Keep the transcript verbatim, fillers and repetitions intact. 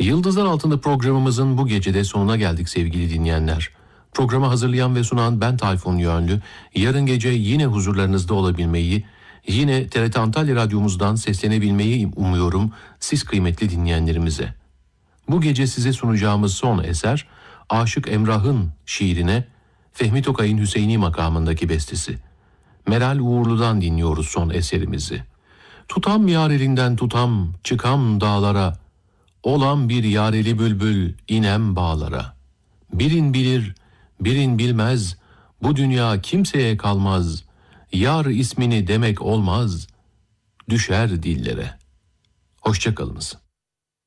Yıldızlar Altında programımızın bu gecede sonuna geldik sevgili dinleyenler. Programı hazırlayan ve sunan ben Tayfun Yönlü. Yarın gece yine huzurlarınızda olabilmeyi, yine T R T Antalya Radyomuzdan seslenebilmeyi umuyorum siz kıymetli dinleyenlerimize. Bu gece size sunacağımız son eser Aşık Emrah'ın şiirine Fehmi Tokay'ın Hüseyini makamındaki bestesi. Meral Uğurlu'dan dinliyoruz son eserimizi. Tutam yar elinden tutam, çıkam dağlara, olan bir yareli bülbül inem bağlara. Birin bilir, birin bilmez, bu dünya kimseye kalmaz, yar ismini demek olmaz, düşer dillere. Hoşça kalınız.